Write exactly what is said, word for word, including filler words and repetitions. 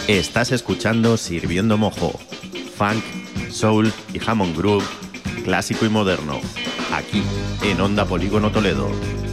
Estás escuchando Sirviendo Mojo, funk, soul y jamón groove, clásico y moderno, aquí en Onda Polígono Toledo.